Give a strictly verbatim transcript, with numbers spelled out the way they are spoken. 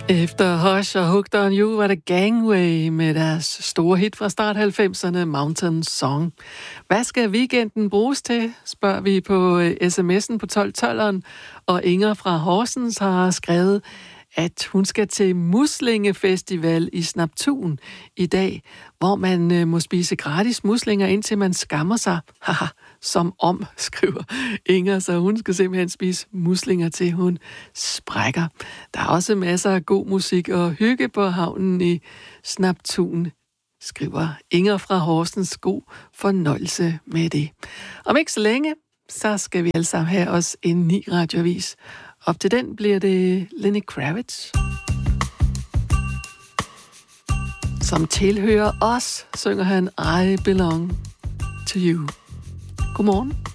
Efter Hush og Hooked on You var det Gangway med deres store hit fra start halvfemserne, Mountain Song. Hvad skal weekenden bruges til, spørger vi på sms'en på tolv tolveren, og Inger fra Horsens har skrevet, at hun skal til Muslingefestival i Snaptun i dag, hvor man øh, må spise gratis muslinger, indtil man skammer sig. Haha, som om, skriver Inger, så hun skal simpelthen spise muslinger til hun sprækker. Der er også masser af god musik og hygge på havnen i Snaptun, skriver Inger fra Horsens. God fornøjelse med det. Om ikke så længe, så skal vi alle sammen have os en ny radioavis. Op til den bliver det Lenny Kravitz, som tilhører os, synger han I Belong to You. Godmorgen.